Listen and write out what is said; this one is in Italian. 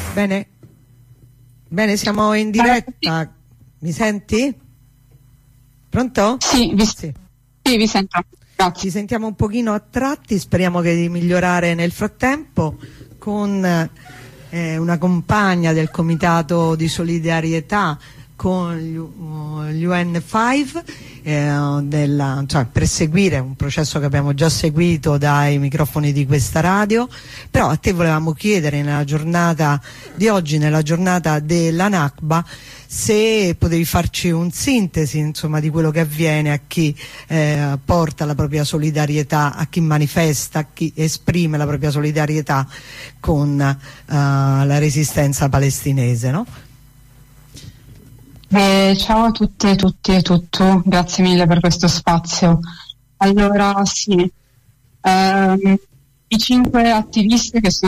Bene, bene, siamo in diretta. Mi senti? Pronto? Sì, vi sento. Grazie. Ci sentiamo un pochino a tratti, speriamo di migliorare nel frattempo con una compagna del Comitato di Solidarietà con gli UN5 per seguire un processo che abbiamo già seguito dai microfoni di questa radio. Però a te volevamo chiedere, nella giornata di oggi, nella giornata della Nakba, se potevi farci un sintesi, insomma, di quello che avviene a chi porta la propria solidarietà, a chi manifesta, a chi esprime la propria solidarietà con la resistenza palestinese, no? Ciao a tutte, tutti e tutto, grazie mille per questo spazio. Allora, sì, i 5 attivisti che sono